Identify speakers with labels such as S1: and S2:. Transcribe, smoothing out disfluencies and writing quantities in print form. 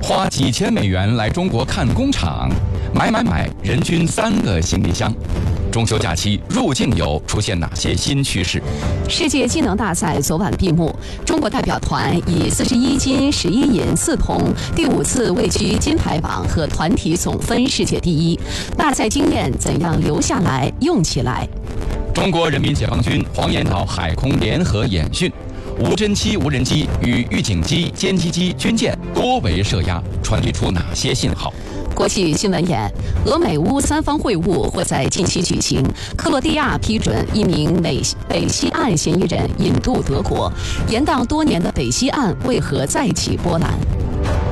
S1: 花几千美元来中国看工厂，买，人均3个行李箱。中秋假期入境游出现哪些新趋势？
S2: 世界技能大赛昨晚闭幕，中国代表团以41金11银4铜，第5次位居金牌榜和团体总分世界第一。大赛经验怎样留下来、用起来？
S1: 中国人民解放军黄岩岛海空联合演训，无侦七无人机与预警机、歼击机、军舰多维射压，传递出哪些信号？
S2: 国际新闻言，俄美乌3方会晤会在近期举行。克罗地亚批准一名北溪岸嫌疑人引渡德国。延宕多年的北溪岸为何再起波澜？